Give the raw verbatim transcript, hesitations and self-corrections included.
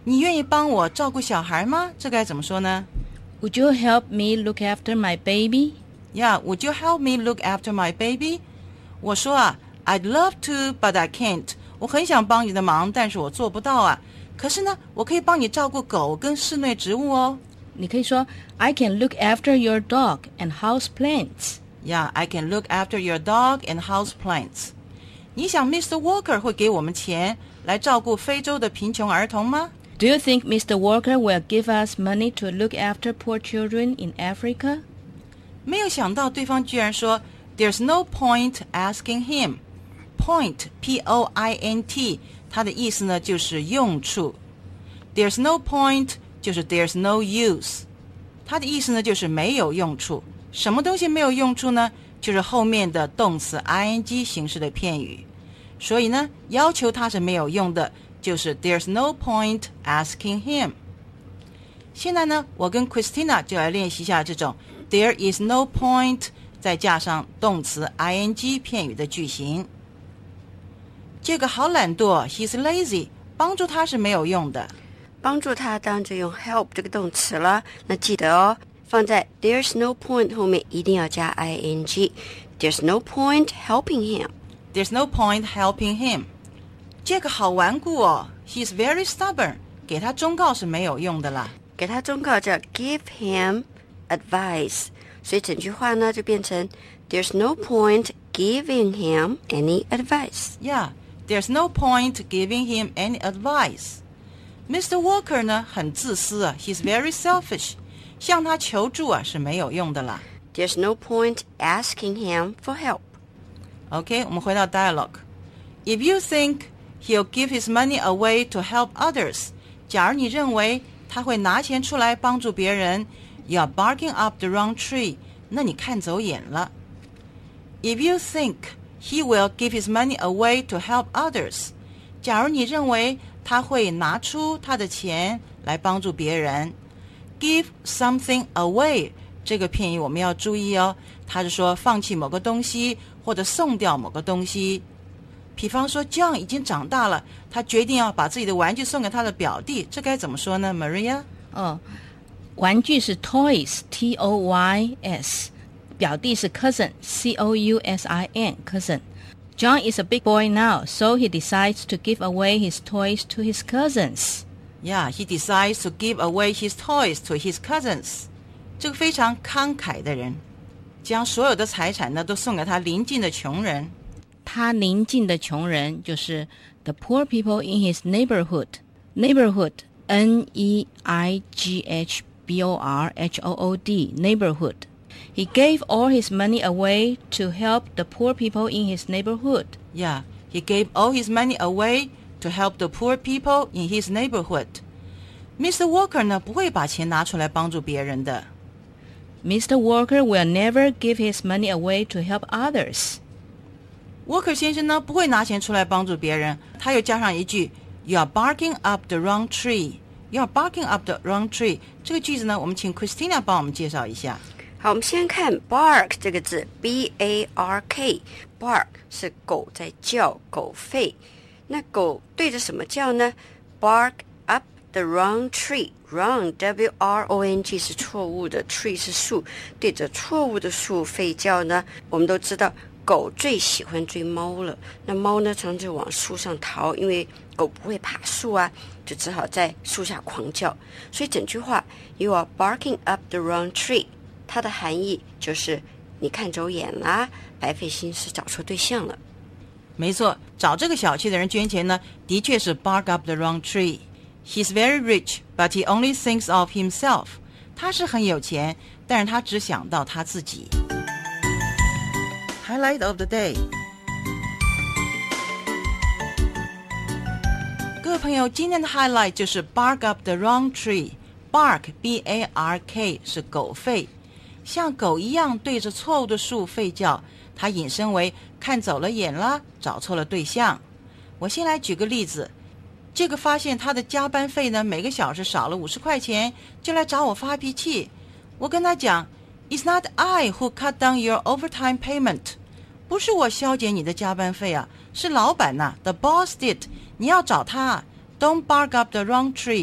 你愿意帮我照顾小孩吗？这该怎么说呢？ Would you help me look after my baby? Yeah, would you help me look after my baby? 我说啊 I'd love to, but I can't. 我很想帮你的忙，但是我做不到啊。可是呢，我可以帮你照顾狗跟室内植物哦。 你可以说 I can look after your dog and house plants. Yeah, I can look after your dog and house plants. 你想 Mister Walker 会给我们钱来照顾非洲的贫穷儿童吗？ Do you think Mister Walker will give us money to look after poor children in Africa? 没有想到对方居然说 There's no point asking him. Point, P O I N T, 它的意思呢就是用处。There's no point 就是 There's no use. 它的意思呢就是没有用处。什么东西没有用处呢？就是后面的动词 ing 形式的片语。所以呢，要求它是没有用的，就是 There's no point asking him. 现在呢，我跟 Christina 就来练习一下这种 There is no point 再加上动词 ing 片语的句型。这个好懒惰 He's lazy 帮助他是没有用的。 帮助他当然就用 help 这个动词了。那记得哦，放在 There's no point 后面一定要加 ing. There's no point helping him. There's no point helping him. 这个好顽固哦 He's very stubborn 给他忠告是没有用的啦。 给他忠告叫 give him advice. 所以整句话呢就变成 There's no point giving him any advice. Yeah, there's no point giving him any advice. Mister Walker 呢很自私啊 He's very selfish. 向他求助啊是没有用的啦。 There's no point asking him for help. OK, 我们回到 dialogue. If you think he'll give his money away to help others, 假如你认为他会拿钱出来帮助别人 You're barking up the wrong tree. 那你看走眼了。If you think he will give his money away to help others, 假如你认为他会拿出他的钱来帮助别人 Give something away 这个片语我们要注意哦，他是说放弃某个东西或者送掉某个东西。比方说 John 已经长大了，他决定要把自己的玩具送给他的表弟，这该怎么说呢 Maria？ 哦，玩具是 toys, T O Y S. 表弟是 cousin, C O U S I N, cousin. John is a big boy now, so he decides to give away his toys to his cousins. Yeah, he decides to give away his toys to his cousins. 这个非常慷慨的人，将所有的财产呢都送给他邻近的穷人。 他邻近的穷人就是 the poor people in his neighborhood. Neighborhood, N E I G H B O R H O O D, neighborhood. He gave all his money away to help the poor people in his neighborhood. Yeah, he gave all his money away to help the poor people in his neighborhood. Mister Walker 呢不会把钱拿出来帮助别人的。 Mister Walker will never give his money away to help others. Walker 先生呢不会拿钱出来帮助别人，他又加上一句 You're barking up the wrong tree. You're barking up the wrong tree. 这个句子呢，我们请 Christina 帮我们介绍一下。 好，我们先看 bark 这个字 B A R K. Bark 是狗在叫，狗吠。那狗对着什么叫呢？ Bark up the wrong tree. Wrong, W R O N G 是错误的， tree 是树，对着错误的树吠叫呢。我们都知道狗最喜欢追猫了，那猫呢常常就往树上逃，因为狗不会爬树啊，就只好在树下狂叫。所以整句话 You are barking up the wrong tree， 它的含义就是你看走眼啦，白费心思找错对象了。 没错，找这个小气的人捐钱呢，的确是 bark up the wrong tree. He's very rich, but he only thinks of himself. 他是很有钱，但是他只想到他自己。Highlight of the day. 各位朋友，今天的 highlight 就是 bark up the wrong tree. Bark, B A R K 是狗吠，像狗一样对着错误的树吠叫，它引申为看走了眼啦，找错了对象。我先来举个例子，这个发现他的加班费呢，每个小时少了五十块钱，就来找我发脾气。我跟他讲 It's not I who cut down your overtime payment. 不是我削减你的加班费啊，是老板呐 The boss did. 你要找他 Don't bark up the wrong tree.